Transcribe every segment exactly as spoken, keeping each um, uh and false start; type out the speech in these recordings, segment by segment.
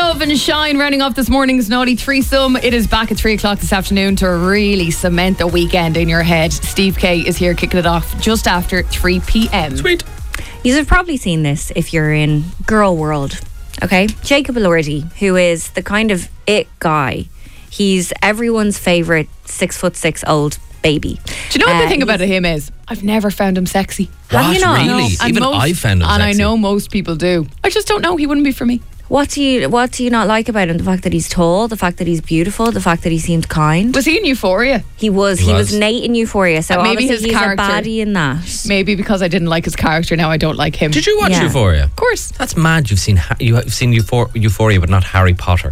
Love and Shine rounding off this morning's Naughty Threesome. It is back at three o'clock this afternoon to really cement the weekend in your head. Steve K is here kicking it off just after three p.m. Sweet. You have probably seen this if you're in girl world. Okay, Jacob Elordi, who is the kind of it guy. He's everyone's favourite six foot six old baby. Do you know what Uh, the thing about he's- him is? I've never found him sexy. Have you not? Really? No, and Even most- I found him And sexy. I know most people do. I just don't know. He wouldn't be for me. What do you What do you not like about him? The fact that he's tall, the fact that he's beautiful, the fact that he seemed kind. Was he in Euphoria? He was. He He, was. was. Nate in Euphoria. So Uh, maybe obviously his he's character. a baddie in that. Maybe because I didn't like his character, now I don't like him. Did you watch Yeah. Euphoria? Of course. That's mad. You've seen Ha- you've seen Euphor- Euphoria, but not Harry Potter.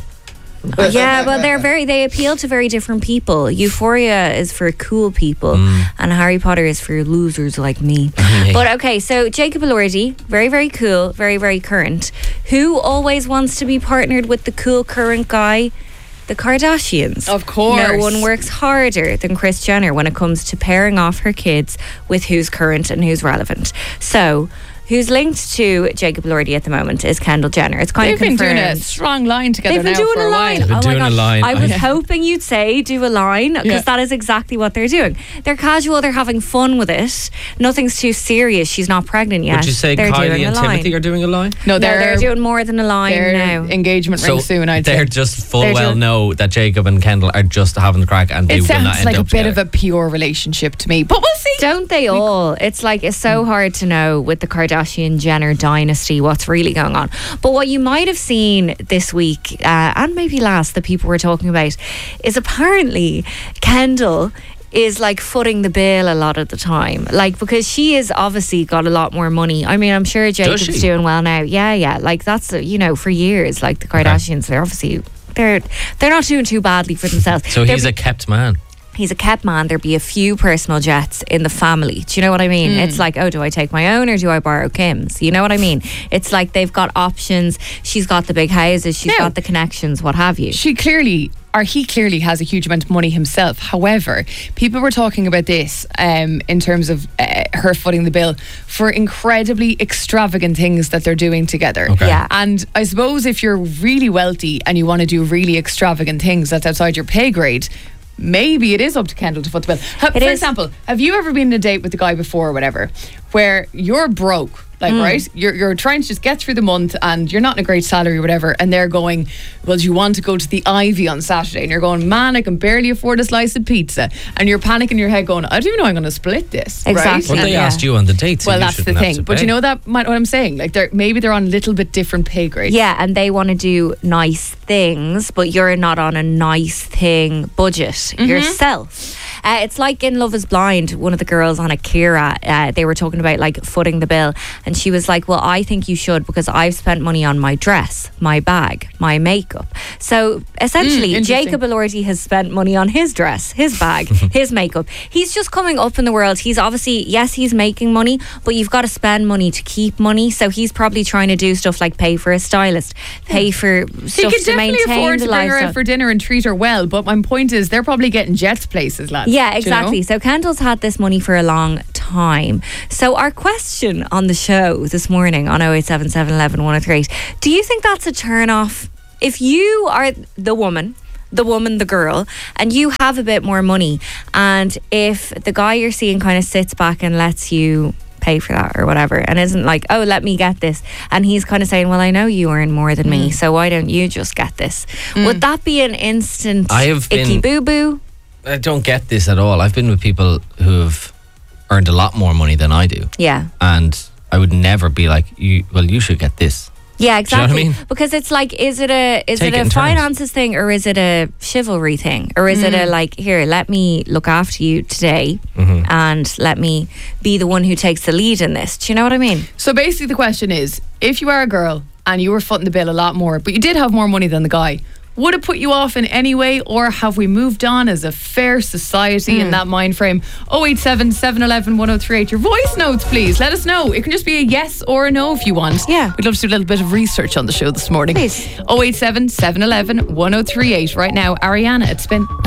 Yeah, well, they're very. They appeal to very different people. Euphoria is for cool people, Mm. and Harry Potter is for losers like me. Me. But okay, so Jacob Elordi, very, very cool, very, very current. Who always wants to be partnered with the cool current guy? The Kardashians. Of course. No one works harder than Kris Jenner when it comes to pairing off her kids with who's current and who's relevant. So, who's linked to Jacob Elordi at the moment is Kendall Jenner. It's kind They've of been confirmed. doing a strong line together They've been now doing for a a line. while. They've been oh doing my a gosh. line. I was I- hoping you'd say do a line because Yeah. that is exactly what they're doing. They're casual. They're having fun with it. Nothing's too serious. She's not pregnant yet. Would you say they're doing Kylie a and line. Timothy are doing a line? No, No, they're, they're doing more than a line their now. engagement ring soon, I'd they're say. just full They're well doing- know that Jacob and Kendall are just having the crack, and they It will not sounds end like a up bit together. of a pure relationship to me, but we'll see. Don't they all? It's like it's so hard to know with the Kardashian Jenner dynasty what's really going on. But what you might have seen this week uh, and maybe last that people were talking about is apparently Kendall is like footing the bill a lot of the time, like because she has obviously got a lot more money. I mean, I'm sure Jacob's she? doing well now. Yeah, yeah. Like that's uh, you know for years, like the Kardashians, they're obviously they're they're not doing too badly for themselves. So They're he's a kept man. He's a kept man. There'd be a few personal jets in the family. Do you know what I mean? Mm. It's like, oh, do I take my own or do I borrow Kim's? You know what I mean? It's like they've got options. She's got the big houses. She's Now- got the connections, what have you. She clearly, or he clearly has a huge amount of money himself. However, people were talking about this um, in terms of uh, her footing the bill for incredibly extravagant things that they're doing together. Okay. Yeah. And I suppose if you're really wealthy and you want to do really extravagant things that's outside your pay grade, maybe it is up to Kendall to foot the bill. Ha- It For is. example, have you ever been on a date with the guy before or whatever, where you're broke, like, Mm. right? You're, you're trying to just get through the month and you're not in a great salary or whatever, and they're going, well, do you want to go to the Ivy on Saturday? And you're going, man, I can barely afford a slice of pizza. And you're panicking in your head going, I don't even know I'm going to split this. Exactly. Right? Well, they Yeah. asked you on the date. so Well, you that's the shouldn't have thing. to But pay. you know that might, what I'm saying? Like, they're maybe they're on a little bit different pay grade. Yeah, and they want to do nice things, but you're not on a nice thing budget Mm-hmm. yourself. Uh, it's like in Love is Blind, one of the girls on Akira, uh, they were talking about like footing the bill. And she was like, well, I think you should because I've spent money on my dress, my bag, my makeup. So essentially, Mm, interesting. Jacob Elordi has spent money on his dress, his bag, his makeup. He's just coming up in the world. He's obviously, yes, he's making money, but you've got to spend money to keep money. So he's probably trying to do stuff like pay for a stylist, pay for He stuff could to definitely maintain afford the to bring her lifestyle. out for dinner and treat her well. But my point is, they're probably getting jets places, lads. Yeah, Do you know? exactly. So Kendall's had this money for a long time. So our question on the show this morning on oh eight seven seven, eleven, one oh three eight, do you think that's a turn off? If you are the woman, the woman, the girl, and you have a bit more money, and if the guy you're seeing kind of sits back and lets you pay for that or whatever and isn't like, oh, let me get this, and he's kind of saying, well, I know you earn more than me, so why don't you just get this? Would that be an instant I have icky been- boo-boo? I don't get this at all. I've been with people who have earned a lot more money than I do, Yeah. and I would never be like, you. Well, you should get this. Yeah, you know exactly. what I mean? Because it's like, is it a is Take it it a in turns. finances thing or is it a chivalry thing, or is it a like, here, let me look after you today Mm-hmm. and let me be the one who takes the lead in this? Do you know what I mean? So basically, the question is, if you are a girl and you were footing the bill a lot more, but you did have more money than the guy, would it put you off in any way, or have we moved on as a fair society in that mind frame? oh eight seven, seven one one, one oh three eight. Your voice notes, please. Let us know. It can just be a yes or a no if you want. Yeah. We'd love to do a little bit of research on the show this morning. Please. oh eight seven, seven one one, one oh three eight. Right now, Ariana at Spin.